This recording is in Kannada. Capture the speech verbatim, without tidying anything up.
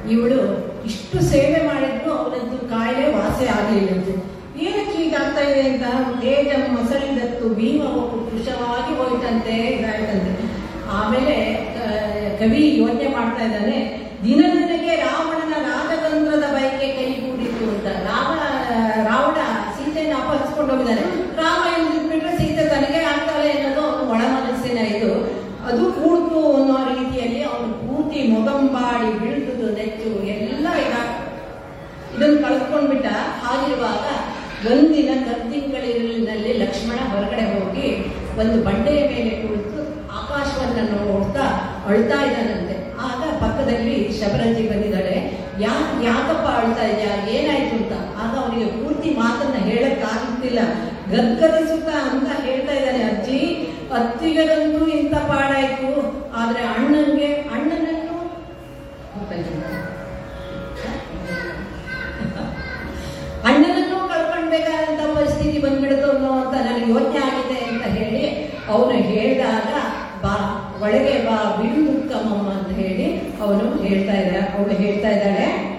ಇವಳು ಇಷ್ಟು ಸೇವೆ ಮಾಡಿದ್ರು ಅವನದ್ದು ಕಾಯಿಲೆ ವಾಸಿ ಆಗಲಿಲ್ಲಂತೆ. ಏನಕ್ಕೆ ಹೀಗಾಗ್ತಾ ಇದೆ ಅಂತ ತೇಜ ಮೊಸಳಿದತ್ತು ಭೀಮವು ಕೃಶವಾಗಿ ಹೋಯ್ತಂತೆ ಇದಾಯ್ತಂತೆ. ಆಮೇಲೆ ಕವಿ ಯೋಚನೆ ಮಾಡ್ತಾ ಇದ್ದಾನೆ, ದಿನ ದಿನಕ್ಕೆ ರಾವಣನ ರಾಜತಂತ್ರದ ಬಯಕೆ ಕೈಗೂಡಿತು ಅಂತ. ರಾಮ ರಾವಣ ಸೀತೆಯನ್ನು ಅಪಹರಿಸ್ಕೊಂಡು ಹೋಗಿದ್ದಾನೆ. ರಾಮ ಬಿಟ್ರೆ ಸೀತೆ ತನಗೆ ಆಗ್ತಾಳೆ ಅನ್ನೋದು ಅವನು ಒಳ ಮನಸ್ಸಿನ ಇದು. ಅದು ಕೂಡ್ತು ಅನ್ನೋ ರೀತಿಯಲ್ಲಿ ಅವನು ಪೂರ್ತಿ ಮೊಗಂಬಾಡಿ ಬೀಳ್ತುದು ನೆಚ್ಚು ಎಲ್ಲ ಇದ ಇದನ್ನು ಕಳ್ಕೊಂಡ್ಬಿಟ್ಟ. ಹಾಗಿರುವಾಗ ಒಂದಿನ ಕತ್ತಿಂಗಳಿನಲ್ಲಿ ಲಕ್ಷ್ಮಣ ಹೊರಗಡೆ ಹೋಗಿ ಒಂದು ಬಂಡೆಯ ಮೇಲೆ ಕುಳಿತು ಆಕಾಶವನ್ನು ನೋಡ್ತಾ ಅಳ್ತಾ ಇದ್ದಾನಂತೆ. ಆಗ ಪಕ್ಕದಲ್ಲಿ ಶಬರಂಜಿ ಬಂದಿದ್ದಾಳೆ. ಯಾ ಯಾಕಪ್ಪ ಅಳ್ತಾ ಇದೆಯಾ, ಏನಾಯ್ತು ಅಂತ. ಆಗ ಅವನಿಗೆ ಪೂರ್ತಿ ಮಾತನ್ನ ಹೇಳಕ್ಕಾಗ್ತಿಲ್ಲ, ಗದ್ಗದಿಸುತ್ತಾ ಅಂತ ಹೇಳ್ತಾ ಇದ್ದಾನೆ, ಅಜ್ಜಿ ಅತ್ತಿಗರಂತೂ ಇಂಥ ಪಾಡಾಯ್ತು, ಆದ್ರೆ ಅಣ್ಣನ್ಗೆ ಅಣ್ಣನನ್ನು ಅಣ್ಣನನ್ನು ಕಳ್ಕೊಳ್ಬೇಕಾದಂತ ಪರಿಸ್ಥಿತಿ ಬಂದ್ಬಿಡ್ತು ಅನ್ನೋ ಅಂತ ನನಗೆ ಯೋಚನೆ ಆಗಿದೆ ಅಂತ ಹೇಳಿ ಅವನು ಹೇಳಿದಾಗ, ಬಾ ಒಳಗೆ ಬಾ ಬಿಡು ಮುಕ್ಕಮ್ಮ ಅಂತ ಹೇಳಿ ಅವನು ಹೇಳ್ತಾ ಇದ್ದ ಅವಳು ಹೇಳ್ತಾ ಇದ್ದಾಳೆ.